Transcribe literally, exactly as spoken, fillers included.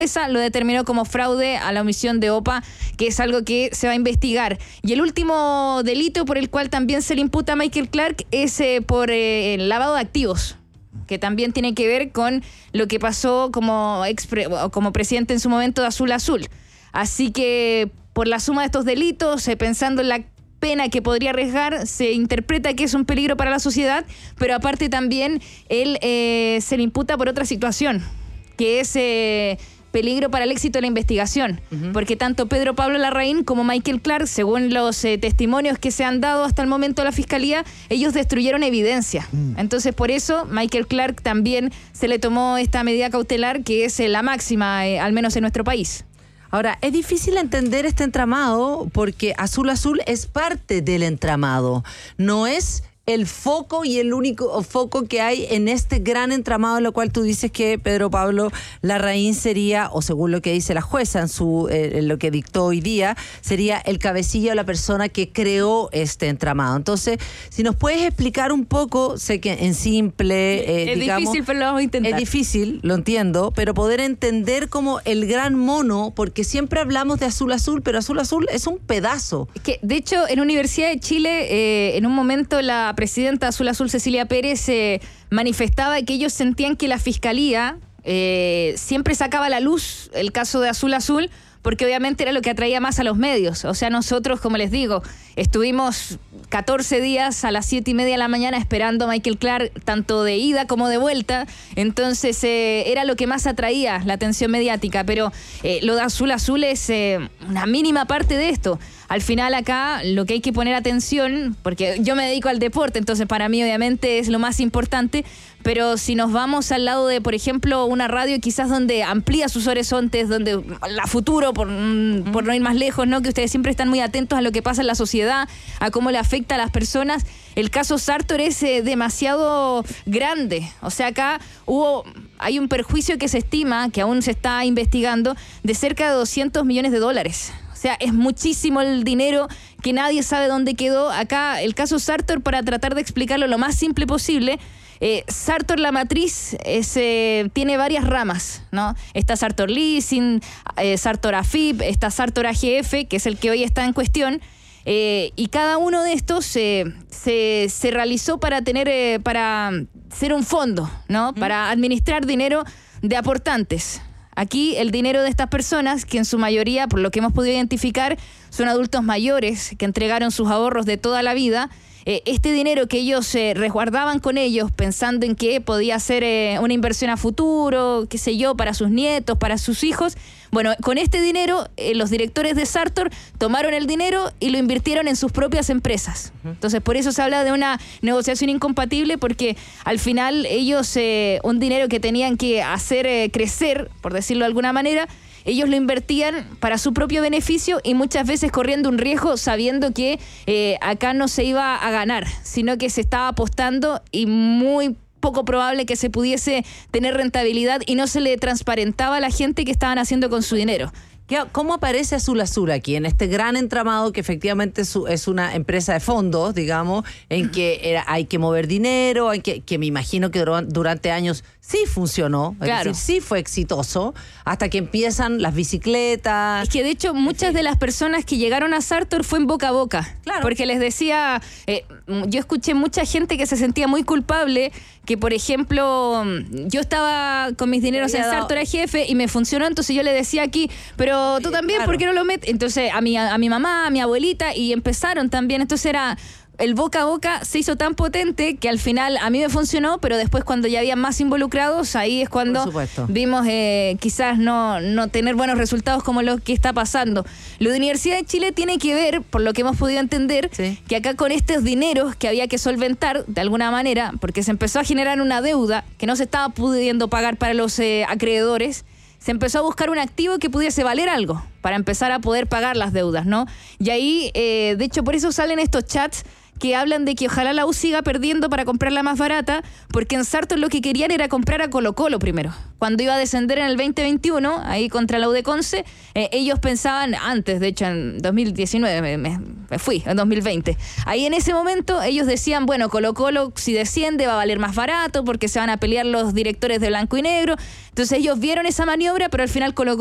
Esa lo determinó como fraude a la omisión de O P A, que es algo que se va a investigar. Y el último delito por el cual también se le imputa a Michael Clark es eh, por eh, el lavado de activos, que también tiene que ver con lo que pasó como, expre, como presidente en su momento de Azul Azul. Así que por la suma de estos delitos, eh, pensando en la pena que podría arriesgar, se interpreta que es un peligro para la sociedad, pero aparte también él eh, se le imputa por otra situación, que es... Eh, peligro para el éxito de la investigación, uh-huh. porque tanto Pedro Pablo Larraín como Michael Clark, según los eh, testimonios que se han dado hasta el momento a la Fiscalía, ellos destruyeron evidencia. Uh-huh. Entonces, por eso, Michael Clark también se le tomó esta medida cautelar, que es eh, la máxima, eh, al menos en nuestro país. Ahora, es difícil entender este entramado porque Azul Azul es parte del entramado, no es el foco y el único foco que hay en este gran entramado, en lo cual tú dices que Pedro Pablo Larraín sería, o según lo que dice la jueza en su eh, en lo que dictó hoy día, sería el cabecilla o la persona que creó este entramado. Entonces, si nos puedes explicar un poco, sé que en simple, eh, es digamos, difícil, pero lo vamos a intentar. Es difícil, lo entiendo, pero poder entender como el gran mono, porque siempre hablamos de Azul Azul, pero Azul Azul es un pedazo. Es que, de hecho, en Universidad de Chile, eh, en un momento la presidenta Azul Azul, Cecilia Pérez, eh, manifestaba que ellos sentían que la Fiscalía eh, siempre sacaba a la luz el caso de Azul Azul, porque obviamente era lo que atraía más a los medios. O sea, nosotros, como les digo, estuvimos catorce días a las siete y media de la mañana esperando a Michael Clark, tanto de ida como de vuelta. Entonces, eh, era lo que más atraía la atención mediática. Pero eh, lo de Azul Azul es eh, una mínima parte de esto. Al final acá lo que hay que poner atención, porque yo me dedico al deporte, entonces para mí obviamente es lo más importante, pero si nos vamos al lado de, por ejemplo, una radio quizás donde amplía sus horizontes, donde la futuro, por, mm. por no ir más lejos, ¿no? Que ustedes siempre están muy atentos a lo que pasa en la sociedad, a cómo le afecta a las personas. El caso Sartor es eh, demasiado grande. O sea, acá hubo, hay un perjuicio que se estima, que aún se está investigando, de cerca de doscientos millones de dólares. O sea, es muchísimo el dinero que nadie sabe dónde quedó. Acá el caso Sartor, para tratar de explicarlo lo más simple posible, eh, Sartor, la matriz, es, eh, tiene varias ramas, ¿no? Está Sartor Leasing, eh, Sartor A F I P, está Sartor A G F, que es el que hoy está en cuestión, eh, y cada uno de estos eh, se, se realizó para tener, eh, para ser un fondo, ¿no? Para administrar dinero de aportantes. Aquí el dinero de estas personas, que en su mayoría, por lo que hemos podido identificar, son adultos mayores que entregaron sus ahorros de toda la vida, eh, este dinero que ellos eh, resguardaban con ellos pensando en que podía ser eh, una inversión a futuro, qué sé yo, para sus nietos, para sus hijos. Bueno, con este dinero, eh, los directores de Sartor tomaron el dinero y lo invirtieron en sus propias empresas. Entonces, por eso se habla de una negociación incompatible, porque al final ellos, eh, un dinero que tenían que hacer eh, crecer, por decirlo de alguna manera, ellos lo invertían para su propio beneficio y muchas veces corriendo un riesgo sabiendo que eh, acá no se iba a ganar, sino que se estaba apostando y muy poco probable que se pudiese tener rentabilidad y no se le transparentaba a la gente qué estaban haciendo con su dinero. ¿Cómo aparece Azul Azul aquí, en este gran entramado que efectivamente es una empresa de fondos, digamos, en que hay que mover dinero, hay que, que me imagino que durante años sí funcionó, claro. Es decir, sí fue exitoso, hasta que empiezan las bicicletas? Es que de hecho muchas de las personas que llegaron a Sartor fue en boca a boca, claro. Porque les decía, eh, yo escuché mucha gente que se sentía muy culpable, que por ejemplo, yo estaba con mis dineros en Sartor A G F y me funcionó, entonces yo le decía aquí, pero tú también, claro. ¿Por qué no lo metes? Entonces a mi, a mi mamá, a mi abuelita, y empezaron también, entonces era... El boca a boca se hizo tan potente que al final a mí me funcionó, pero después cuando ya había más involucrados, ahí es cuando vimos eh, quizás no, no tener buenos resultados como lo que está pasando. Lo de Universidad de Chile tiene que ver, por lo que hemos podido entender, sí. Que acá con estos dineros que había que solventar de alguna manera, porque se empezó a generar una deuda que no se estaba pudiendo pagar para los eh, acreedores, se empezó a buscar un activo que pudiese valer algo para empezar a poder pagar las deudas, ¿no? Y ahí, eh, de hecho, por eso salen estos chats que hablan de que ojalá la U siga perdiendo para comprarla más barata, porque en Sartor lo que querían era comprar a Colo-Colo primero. Cuando iba a descender en el veinte veintiuno, ahí contra la U de Conce, eh, ellos pensaban, antes, de hecho en dos mil diecinueve me, me, me fui, en dos mil veinte. Ahí en ese momento ellos decían, bueno, Colo-Colo si desciende va a valer más barato porque se van a pelear los directores de blanco y negro. Entonces ellos vieron esa maniobra, pero al final Colo-Colo